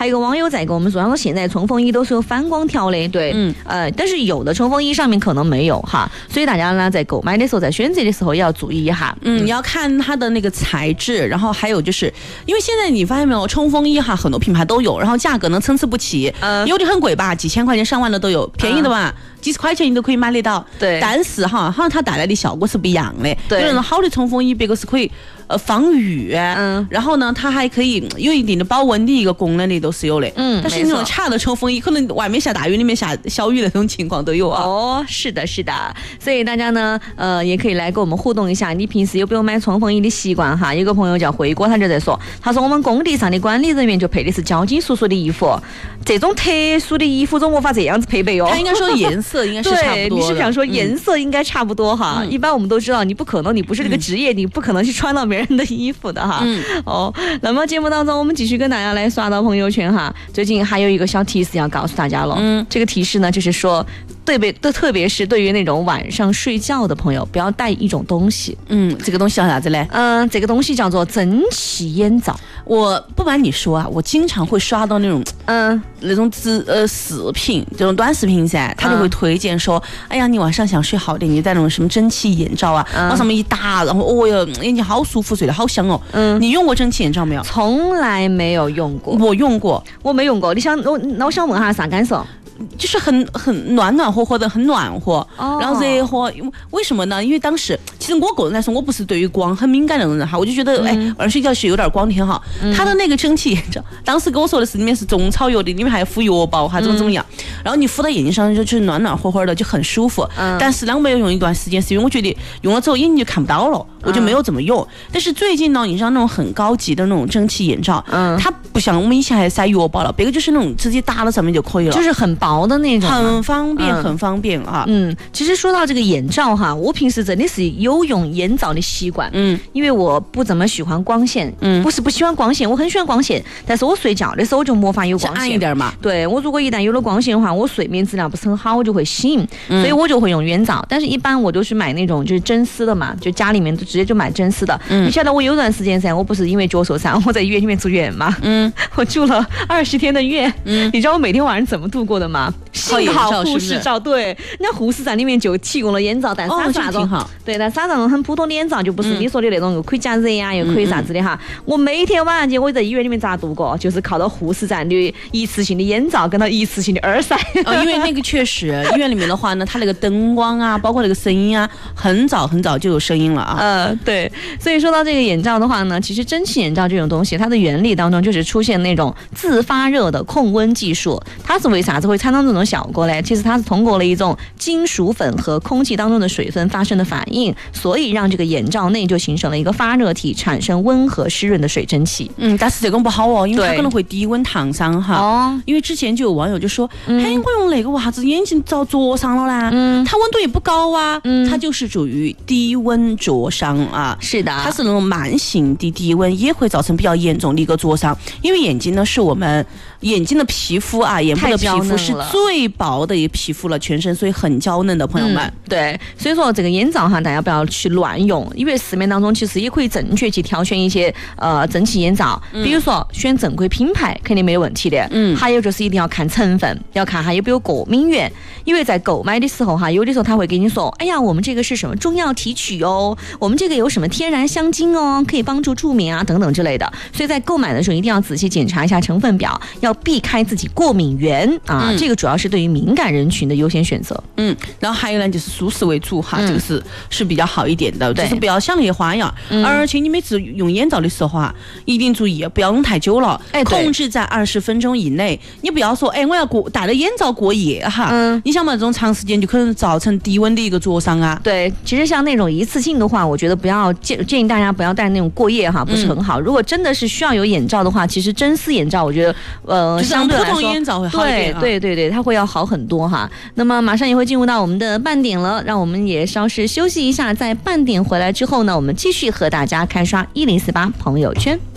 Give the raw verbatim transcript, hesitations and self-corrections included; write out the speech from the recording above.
还有一个网友在跟我们说，他说现在冲锋衣都是有反光条的，对，嗯，呃，但是有的冲锋衣上面可能没有哈，所以大家呢在购买的时候，在选择的时候也要注意一下。 嗯，你要看它的那个材质，然后还有就是因为现在你发现没有，冲锋衣哈很多品牌都有，然后价格呢参差不齐，嗯，有的很贵吧，几千块钱上万的都有，便宜的吧。嗯，几十块钱你都可以买得到， 对， 但是哈，好像它带来的效果是不一样的。 对， 有那种好的冲锋衣，别个是可以呃防雨，嗯，然后呢，它还可以有一定的保温的一个功能的，都是有的。嗯，但是那种差的冲锋衣，可能外面下大雨，里面下小雨的这种情况都有啊。 哦，是的，是的，所以大家呢，呃，也可以来跟我们互动一下，你平时有没有买冲锋衣的习惯哈？有个朋友叫辉哥，他就在说，他说我们工地上的管理人员就配的是交警叔叔的衣服，这种特殊的衣服总没法这样子配备哦。 他应该说颜色。色应该是差不多的， 对，你是想说颜色应该差不多哈？嗯、一般我们都知道，你不可能，你不是这个职业，嗯、你不可能去穿到别人的衣服的哈。嗯、哦，那么节目当中，我们继续跟大家来刷到朋友圈哈。最近还有一个小提示要告诉大家了，嗯，这个提示呢，就是说，对别，特别是对于那种晚上睡觉的朋友，不要带一种东西。 嗯，这个东西叫啥子嘞？ 嗯，这个东西叫做蒸汽眼罩。 我不瞒你说啊，我经常会刷到那种嗯那种自呃视频，这种短视频噻，他就会推荐说，嗯、哎呀，你晚上想睡好点，你戴那种什么蒸汽眼罩啊，嗯、往上面一打，然后哦哟，眼睛好舒服，睡得好香哦。嗯，你用过蒸汽眼罩没有？ 从来没有用过。 我用过， 我没用过。你想，我那我想问下啥感受？ 就是很很暖暖和和的，很暖和，哦、然后热和。为什么呢？因为当时其实我个人来说，我不是对于光很敏感的人哈，我就觉得、嗯、哎，晚上睡觉是有点光挺好。嗯、他的那个蒸汽眼罩，当时跟我说的是里面是中草药的，里面还要敷药包，还怎么怎么样。嗯、然后你敷到眼睛上就就是暖暖和和的，就很舒服。嗯、但是呢，我没有用一段时间，是因为我觉得用了之后眼睛就看不到了，我就没有怎么用。嗯、但是最近呢，你像那种很高级的那种蒸汽眼罩，嗯，它不像我们以前还塞药包了，别个就是那种直接打到上面就可以了， 就是很薄的那种。 很方便，嗯、很方便啊！ 嗯，其实说到这个眼罩哈，我平时真的是有用眼罩的习惯，嗯，因为我不怎么喜欢光线，嗯，不是不喜欢光线，我很喜欢光线，但是我睡觉的时候我就没法有光线， 暗一点嘛。 对，我如果一旦有了光线的话，我睡眠质量不是很好，我就会醒，嗯、所以我就会用眼罩。但是一般我都是买那种就是真丝的嘛，就家里面就直接就买真丝的。嗯，你晓得我有段时间噻，我不是因为脚受伤，我在医院里面住院嘛，嗯，我住了二十天的院，嗯，你知道我每天晚上怎么度过的吗？幸好护士罩，对，人家护士站里面就提供了眼罩，但是它是那种，哦、对，但是它那种很普通的眼罩，就不是你说的那种又可以加热呀，又可以啥子的哈。嗯、我每天晚上间我在医院里面咋度过，就是靠到护士站的一次性的眼罩跟到一次性的耳塞。 哦，因为那个确实医院里面的话呢，它那个灯光啊，包括那个声音啊，很早很早就有声音了啊。 呃，对，所以说到这个眼罩的话呢，其实蒸汽眼罩这种东西，它的原理当中就是出现那种自发热的控温技术。它是为啥子会产生这种效果呢？其实它是通过了一种金属粉和空气当中的水分发生的反应，所以让这个眼罩内就形成了一个发热体，产生温和湿润的水蒸气。 嗯，但是这个不好哦，因为它可能会低温烫伤哈。哦。因为之前就有网友就说，哎、嗯，我用那个为啥子眼睛遭灼伤了呢？嗯，它温度也不高啊，嗯，它就是属于低温灼伤啊。 是的， 它是那种慢性的低温，也会造成比较严重的一个灼伤。因为眼睛呢是我们眼睛的皮肤啊，眼部的皮肤是最薄的一个皮肤了，全身所以很娇嫩的朋友们。嗯、 对，所以说这个眼罩哈，大家不要去乱用，因为市面当中其实也可以正确去挑选一些呃蒸汽眼罩，嗯、比如说选正规品牌肯定没有问题的。嗯，还有就是一定要看成分，要看它有没有过敏源，因为在购买的时候哈，有的时候他会给你说，哎呀，我们这个是什么中药提取哦，我们这个有什么天然香精哦，可以帮助助眠啊等等之类的，所以在购买的时候一定要仔细检查一下成分表，要避开自己过敏源啊，嗯、这个主要是对于敏感人群的优先选择。 嗯，然后还有呢，就是舒适为主哈，嗯、这个是是比较好一点的，就是不要想那些花样。嗯、而且你每次用眼罩的时候啊，一定注意不要用太久了，哎，控制在二十分钟以内。你不要说，哎，我要过戴了眼罩过夜哈。嗯，你想嘛，这种长时间就可能造成低温的一个灼伤啊。 对，其实像那种一次性的话，我觉得不要建建议大家不要戴那种过夜哈，不是很好。嗯、如果真的是需要有眼罩的话，其实真丝眼罩我觉得呃相对来说， 普通眼罩会好一点、啊。 对对对对，它会要好很多哈。那么马上也会进入到我们的半点了，让我们也稍事休息一下，在半点回来之后呢，我们继续和大家开刷一零四八朋友圈。